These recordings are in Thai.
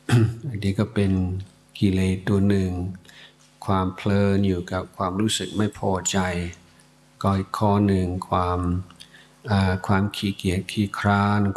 อันนี้ก็เป็นกิเลสตัวหนึ่งความเพลินอยู่กับความรู้สึกไม่พอใจก็อีกข้อหนึ่งความขี้เกียจขี้คร้าน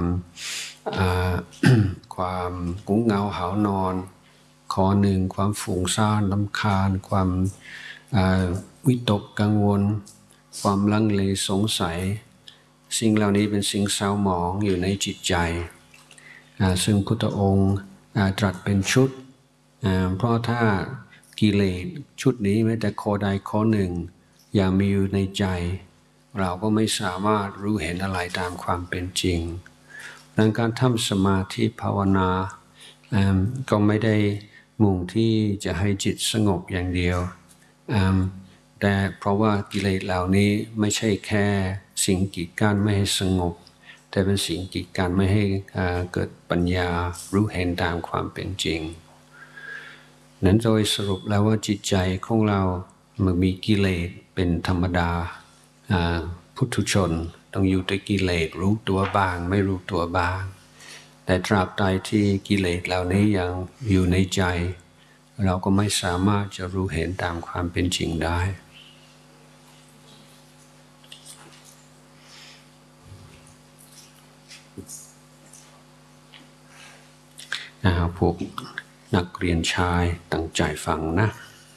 ความกุ้งเหงาหาวนอนข้อหนึ่งความฟุ้งซ่านรำคาญความวิตกกังวลความลังเลสงสัยสิ่งเหล่านี้เป็นสิ่งเศร้าหมองอยู่ในจิตใจซึ่งพุทธองค์ตรัสเป็นชุดเพราะถ้ากิเลสชุดนี้แม้แต่ข้อใดข้อหนึ่งยังมีอยู่ในใจเราก็ไม่สามารถรู้เห็นอะไรตามความเป็นจริงดังการทำสมาธิภาวนาก็ไม่ได้มุ่งที่จะให้จิตสงบอย่างเดียวแต่เพราะว่ากิเลสเหล่านี้ไม่ใช่แค่สิ่งกีดกันไม่ให้สงบแต่เป็นสิ่งกีดกันไม่ให้เกิดปัญญารู้เห็นตามความเป็นจริงนั้นโดยสรุปแล้วว่าจิตใจของเรามันมีกิเลสเป็นธรรมดาพุถุชนต้องอยู่ด้วยกิเลสรู้ตัวบ้างไม่รู้ตัวบ้างแต่ตราบใดที่กิเลสเหล่านี้ยังอยู่ในใจเราก็ไม่สามารถจะรู้เห็นตามความเป็นจริงได้พวกนักเรียนชายตั้งใจฟังนะ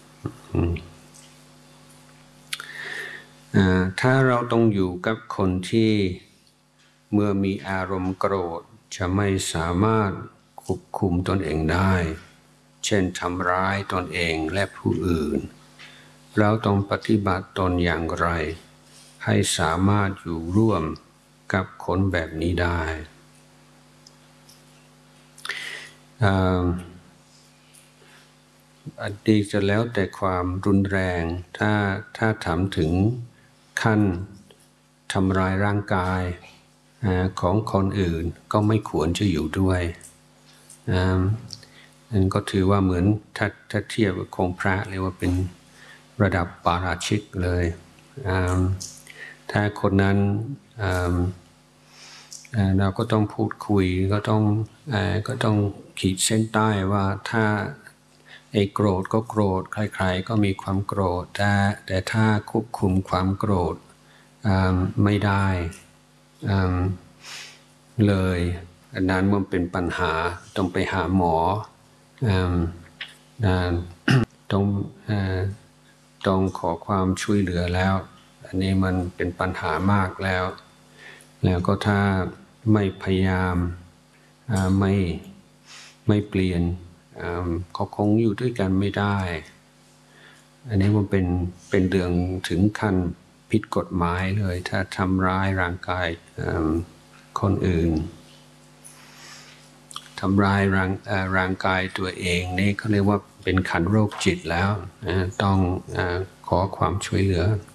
ถ้าเราต้องอยู่กับคนที่เมื่อมีอารมณ์โกรธจะไม่สามารถควบคุมตนเองได้เช่นทำร้ายตนเองและผู้อื่นเราต้องปฏิบัติตนอย่างไรให้สามารถอยู่ร่วมกับคนแบบนี้ได้อันนี้จะแล้วแต่ความรุนแรงถ้าทำถึงขั้นทำร้ายร่างกายของคนอื่นก็ไม่ควรจะอยู่ด้วยนั่นก็ถือว่าเหมือนถ้าเทียบกับของพระเรียกว่าเป็นระดับปาราชิกเลยถ้าคนนั้นเราก็ต้องพูดคุยก็ต้องขีดเส้นใต้ว่าถ้าโกรธก็โกรธใครๆก็มีความโกรธแต่ถ้าควบคุมความโกรธไม่ได้เลยอันนั้นมันเป็นปัญหาต้องไปหาหมอต้องขอความช่วยเหลือแล้วอันนี้มันเป็นปัญหามากแล้วก็ถ้าไม่พยายามไม่เปลี่ยนเขาคงอยู่ด้วยกันไม่ได้อันนี้มันเป็นเรื่องถึงขั้นผิดกฎหมายเลยถ้าทำร้ายร่างกายคนอื่นทำร้ายร่างกายตัวเองนี่เขาเรียกว่าเป็นขันโรคจิตแล้วต้องขอความช่วยเหลือ